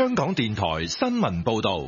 香港電台新聞報道。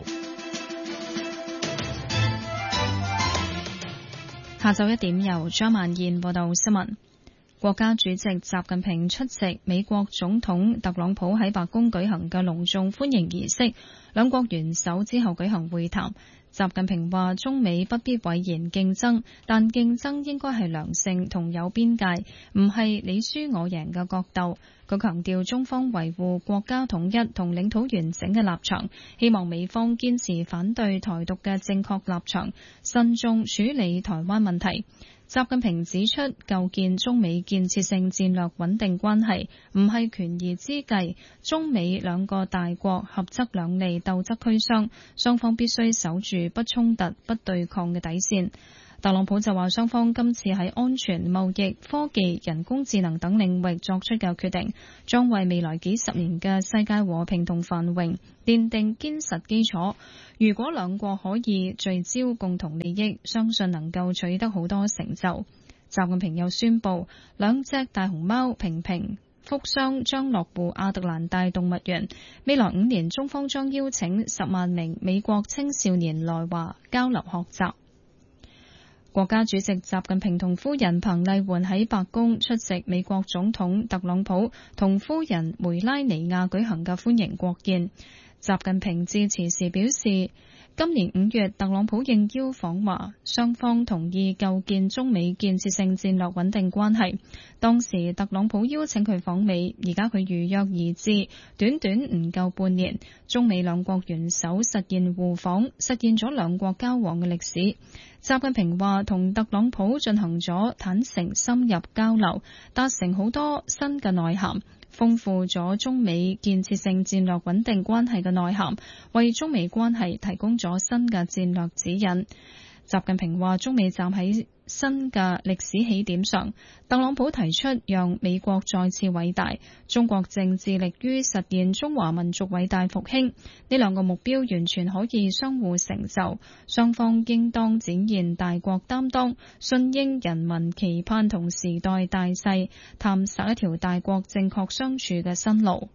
下晝1點由張曼燕報道新聞。國家主席習近平出席美國總統特朗普喺白宮舉行嘅隆重歡迎儀式，兩國元首之後舉行會談。習近平話：中美不必諱言競爭，但競爭應該係良性同有邊界，唔係你輸我贏嘅角鬥。佢強調中方維護國家統一同領土完整嘅立場，希望美方堅持反對台獨嘅正確立場，慎重處理台灣問題。習近平指出，構建中美建設性戰略穩定關係唔係權宜之計，中美兩個大國合則兩利，鬥則俱傷，雙方必須守住不衝突、不對抗嘅底線。特朗普就話，雙方今次喺安全、貿易、科技、人工智能等領域作出嘅決定，將為未來幾十年嘅世界和平同繁榮奠定堅實基礎。如果兩國可以聚焦共同利益，相信能夠取得好多成就。習近平又宣布，兩隻大熊貓平平、福雙將落戶亞特蘭大動物園。未來5年，中方將邀請10萬名美國青少年來華交流學習。國家主席習近平同夫人彭麗媛喺白宮出席美國總統特朗普同夫人梅拉尼亞舉行嘅歡迎國宴。習近平致辭時表示，今年5月特朗普應邀訪華，雙方同意構建中美建設性戰略穩定關係。當時特朗普邀請佢訪美，而家佢如約而至，短短唔夠半年，中美兩國元首實現互訪，實現咗兩國交往嘅歷史。習近平話，同特朗普進行咗坦誠深入交流，達成好多新嘅內涵，豐富咗中美建設性戰略穩定關係嘅內涵，為中美關係提供咗新嘅戰略指引。習近平話，中美站喺新嘅歷史起點上，特朗普提出讓美國再次偉大，中國正致力於實現中華民族偉大復興，呢兩個目標完全可以相互成就，雙方應當展現大國擔當，順應人民期盼同時代大勢，探索一條大國正確相處嘅新路。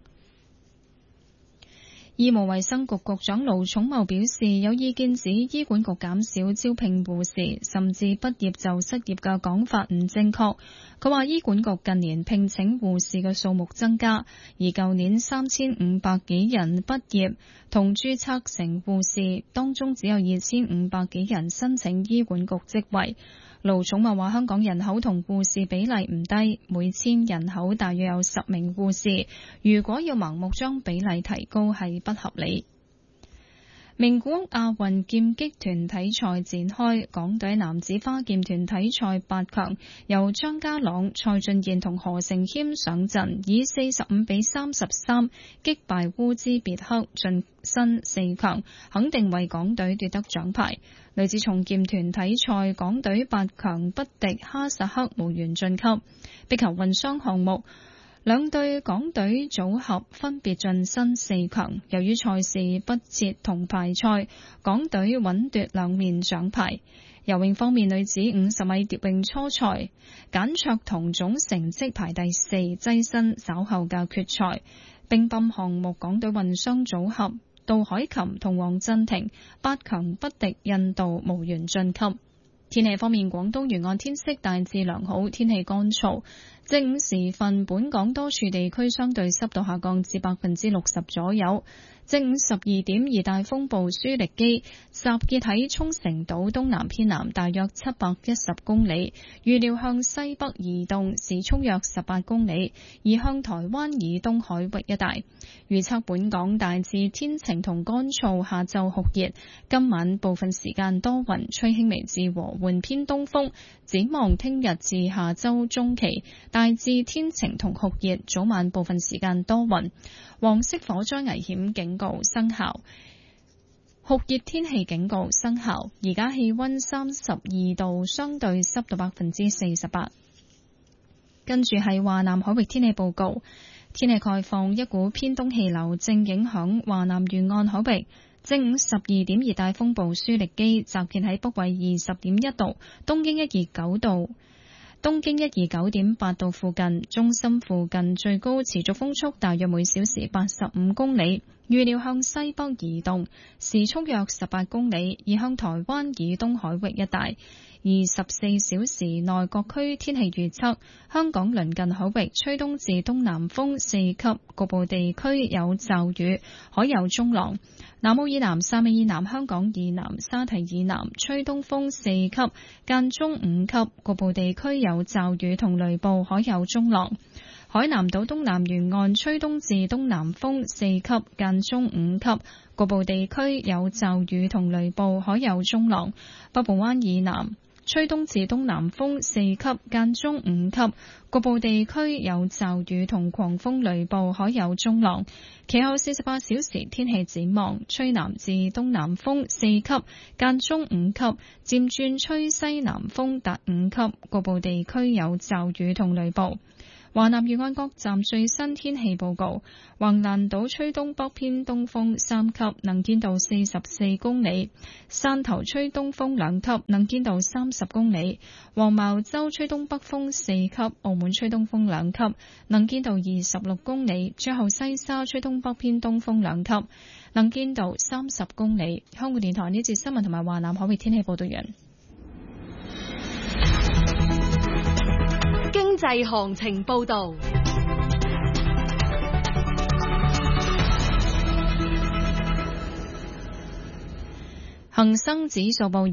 醫務衛生局局長盧寵茂表示，有意見指醫管局減少招聘護士，甚至畢業就失業嘅講法唔正確。佢話醫管局近年聘請護士嘅數目增加，而舊年3500幾人畢業同註冊成護士，當中只有2500幾人申請醫管局職位。盧寵茂話，香港人口同護士比例唔低，每1000人口大約有10名護士，如果要盲目將比例提高係不合理。名古屋亞運劍擊團體賽展開，港隊男子花劍團體賽8強，由張家朗、蔡俊彥同何成謙上陣，以45比33擊敗烏茲別克，晉身4強，肯定為港隊奪得獎牌。女子重劍團體賽，港隊8強不敵哈薩克，無緣晉級。壁球混雙項目，兩隊港隊組合分別晉身4強。由於賽事不設銅牌賽，港隊穩奪2面獎牌。游泳方面，女子50米蝶泳初賽，簡卓彤總成績排第4，躋身稍後嘅決賽。乒乓項目，港隊混雙組合杜海琴同黃鎮廷8強不敵印度，無緣晉級。天氣方面，廣東沿岸天色大致良好，天氣乾燥。正午時分，本港多處地區相對濕度下降至60%左右。正午12點，熱帶風暴舒力基集結喺沖繩島東南偏南大約710公里，預料向西北移動，時速約18公里，移向台灣以東海域一帶。預測本港大致天晴同乾燥，下晝酷熱，今晚部分時間多雲，吹輕微至和緩偏東風。展望聽日至下周中期，大致天晴同酷熱，早晚部分時間多雲。黃色火災危險警告生效，酷熱天氣警告生效。而家氣溫32度，相對濕度48%。跟住係華南海域天氣報告，天氣概況，一股偏東氣流正影響華南沿岸海域。正午12點，熱帶風暴舒力基集結喺北緯20.1度，東經129度。東經129.8度附近，中心附近最高持續風速大約每小時85公里， 預料向西北移動，時速約18公里，移向台灣以東海域一帶。24小時內各區天氣預測：香港鄰近海域吹東至東南風4級，局部地區有驟雨，海有中浪。南澳以南、汕尾以南、香港以南、沙堤以南吹東風4級，間中5級，局部地區有驟雨同雷暴，海有中浪。海南島東南沿岸吹東至東南風4級，間中5級，局部地區有驟雨同雷暴，海有中浪。北部灣以南吹東至東南風4級，間中5級，局部地區有驟雨同狂風雷暴，海有中浪。其後48小時天氣展望：吹南至東南風4級，間中5級，漸轉吹西南風達5級，局部地區有驟雨同雷暴。華南沿岸各站最新天氣報告：橫瀾島吹東北偏東風3級，能見度44公里；汕頭吹東風2級，能見度30公里；黃茅洲吹東北風4級，澳門吹東風2級，能見度26公里；最後西沙吹東北偏東風2級，能見度30公里。香港電台呢節新聞同埋華南海域天氣報道完。 經濟行情報道。 恒生指數報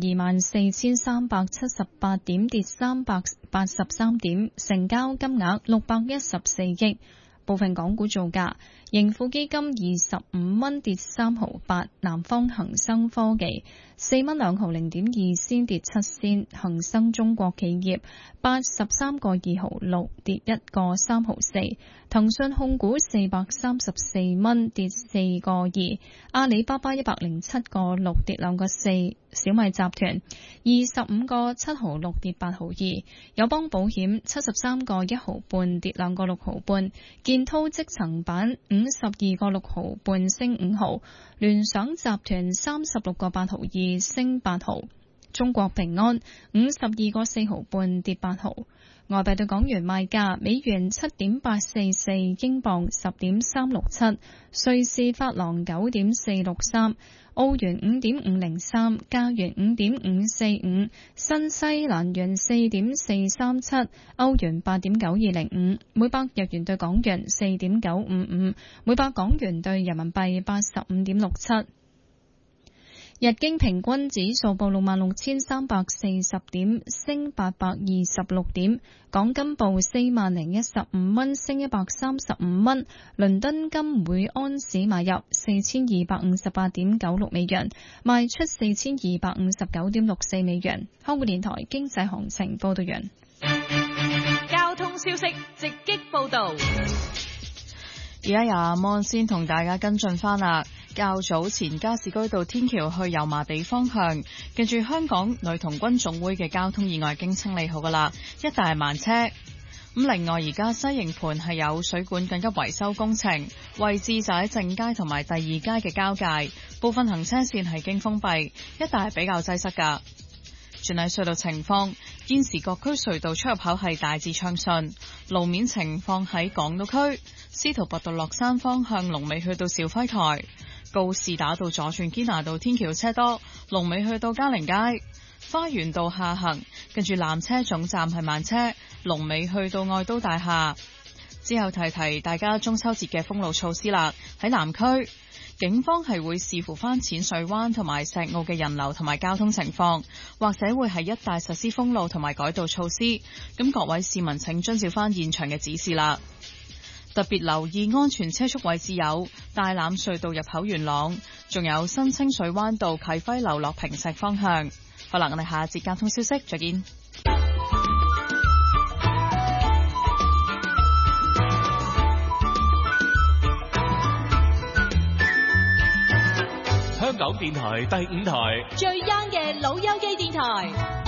24,378點，跌383點，成交金額614億。部分港股造價：盈富基金25蚊跌3毫8，南方恒生科技4蚊2毫0.2仙跌7仙，恒生中國企業83個2毫6跌1個3毫4，騰訊控股434蚊跌4個2，阿里巴巴107個6跌2個4，小米集團25個7毫6跌8毫2，友邦保險73個1毫半跌2個6毫半，建滔積層板52個6毫半升5毫，聯想集團36個8毫2升8毫，中國平安52個4毫半跌8毫。外幣對港元賣價：美元7.844，英鎊10.367，瑞士法郎9.463，澳元5.503，加元5.545，新西蘭元4.437，歐元8.9205，每百日元對港元4.955，每百港元對人民幣85.67。日經平均指數報66,340點，升826點。港金報40,015蚊，升135蚊。倫敦金每安士買入4,258.96美元，賣出4,259.64美元。香港電台經濟行情報道完。 交通消息直擊報道。 而家由阿摩先同大家跟進返啦。較早前加士居道天橋去油麻地方向，近住香港女童軍總會嘅交通意外已經清理好噶啦，一帶係慢車。咁另外而家西營盤係有水管緊急維修工程，位置就喺正街同埋第二街嘅交界，部分行車線係經封閉，一帶係比較擠塞噶。轉喺隧道情況，現時各區隧道出入口係大致暢順，路面情況喺港島區司徒拔道落山方向龍尾去到肇輝台。告士打道左轉堅拿道天橋車多，龍尾去到嘉寧街。花園道下行，跟住纜車總站係慢車，龍尾去到愛都大廈。之後提提大家中秋節嘅封路措施啦。喺南區，警方係會視乎翻淺水灣同埋石澳嘅人流同埋交通情況，或者會係一帶實施封路同埋改道措施。咁各位市民請遵照翻現場嘅指示啦。特別留意安全車速位置有大欖隧道入口元朗，仲有新清水灣道啟輝樓落坪石方向。好啦，我哋下一節交通消息再見。 香港電台第5台最 young 嘅老友記電台。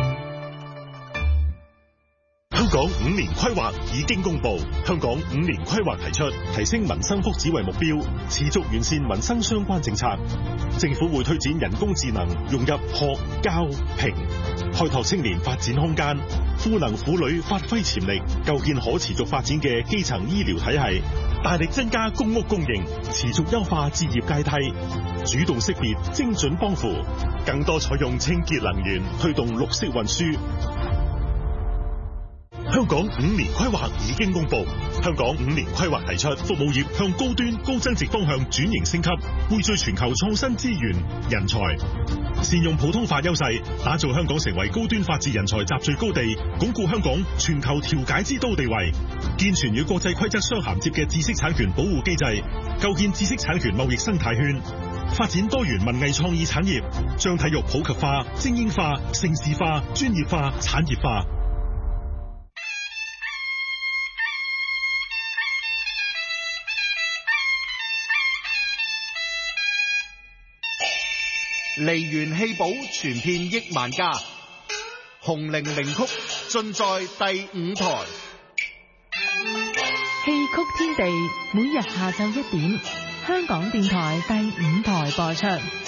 香港5年規劃已經公布，香港5年規劃提出提升民生福祉為目標，持續完善民生相關政策。政府會推展人工智能融入學、教、評，開拓青年發展空間，賦能婦女發揮潛力，構建可持續發展嘅基層醫療體系， 大力增加公屋供應，持續優化置業階梯，主動識別精準幫扶，更多採用清潔能源，推動綠色運輸。香港5年規劃已經公布，香港5年規劃提出服務業向高端高增值方向轉型升級，匯聚全球創新資源人才，善用普通法優勢，打造香港成為高端法治人才集聚高地，鞏固香港全球調解之都地位，健全與國際規則相銜接嘅知識產權保護機制，構建知識產權貿易生態圈，發展多元文藝創意產業，將體育普及化、精英化、盛事化、專業化、產業化。 梨園戲寶傳遍億萬家，紅伶名曲盡在第5台。 戲曲天地每日下晝1點，香港電台第5台播出。